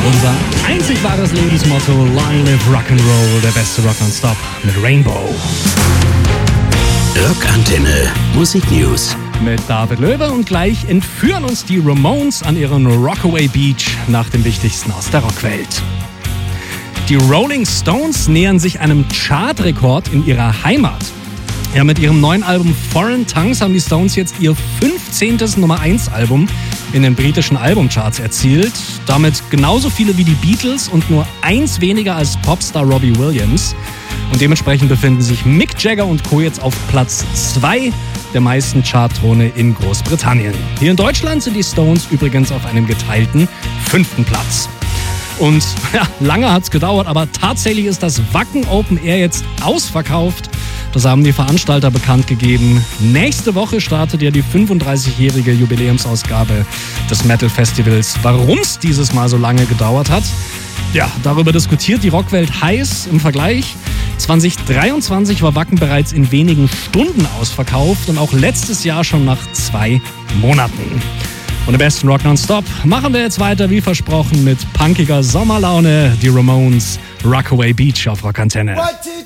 Unser einzig wahres Lebensmotto, Long Live Rock'n'Roll, der beste Rock nonstop mit Rainbow. Rockantenne Musik News Mit David Löwe und gleich entführen uns die Ramones an ihren Rockaway Beach nach dem Wichtigsten aus der Rockwelt. Die Rolling Stones nähern sich einem Chartrekord in ihrer Heimat. Ja, mit ihrem neuen Album Foreign Tongues haben die Stones jetzt ihr 15. Nummer-1-Album in den britischen Albumcharts erzielt. Damit genauso viele wie die Beatles und nur eins weniger als Popstar Robbie Williams. Und dementsprechend befinden sich Mick Jagger und Co. jetzt auf Platz 2 der meisten Chartthrone in Großbritannien. Hier in Deutschland sind die Stones übrigens auf einem geteilten 5. Platz. Und ja, lange hat's gedauert, aber tatsächlich ist das Wacken Open Air jetzt ausverkauft. Das haben die Veranstalter bekannt gegeben. Nächste Woche startet ja die 35-jährige Jubiläumsausgabe des Metal Festivals. Warum es dieses Mal so lange gedauert hat? Ja, darüber diskutiert die Rockwelt heiß. Im Vergleich: 2023 war Wacken bereits in wenigen Stunden ausverkauft und auch letztes Jahr schon nach 2 Monaten. Und im besten Rock nonstop machen wir jetzt weiter wie versprochen mit punkiger Sommerlaune. Die Ramones, Rockaway Beach auf Rockantenne.